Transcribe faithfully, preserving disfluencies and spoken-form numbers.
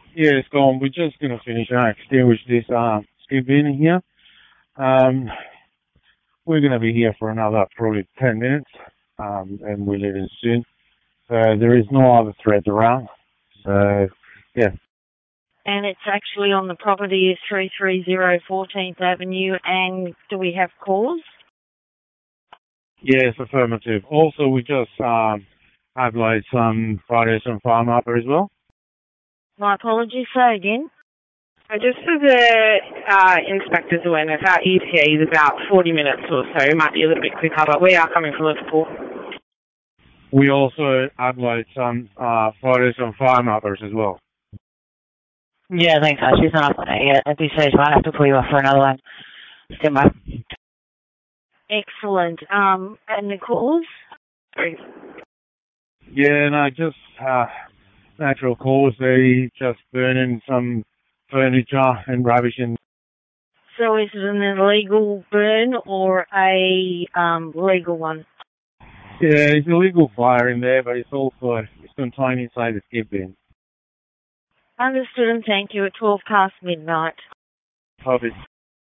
Yeah, it's gone. We're just going to finish and extinguish this uh, skip bin here. Um, we're going to be here for another probably ten minutes, um, and we're leaving soon. So there is no other threat around. So, yeah. And it's actually on the property of three three zero fourteenth Avenue, and do we have cause? Yes, affirmative. Also, we just um, have like some Fridays on Farm Upper as well. My apologies, say again. Uh, just for the uh, inspector's awareness, our E T A is about forty minutes or so. It might be a little bit quicker, but we are coming from Liverpool. We also have like some uh, Fridays on Farm Uppers as well. Yeah, thanks. Uh, she's not up on it yet. At this stage, might have to pull you off for another one. Stand by. Excellent. Um, and the cause? Yeah, no, just uh, natural cause. They just burning some furniture and rubbish in. So is it an illegal burn or a um, legal one? Yeah, it's illegal fire in there, but it's also it's contained inside the skip bin. Understood, and thank you. At twelve past midnight. Copy.